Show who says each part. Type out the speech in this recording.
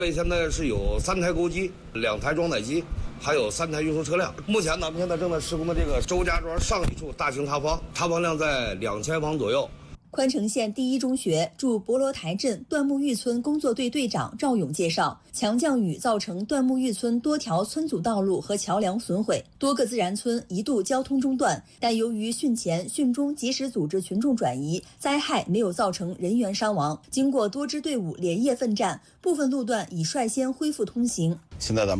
Speaker 1: 现在是有3台钩机、2台装载机，还有3台运输车辆。目前呢，我们现在正在施工的这个周家庄上一处大型塌方，塌方量在2000方左右。
Speaker 2: 宽城县第一中学驻博罗台镇段木峪村工作队队长赵勇介绍，强降雨造成段木峪村多条村组道路和桥梁损毁，多个自然村一度交通中断。但由于汛前、汛中及时组织群众转移，灾害没有造成人员伤亡。经过多支队伍连夜奋战，部分路段已率先恢复通行。
Speaker 3: 现在咱们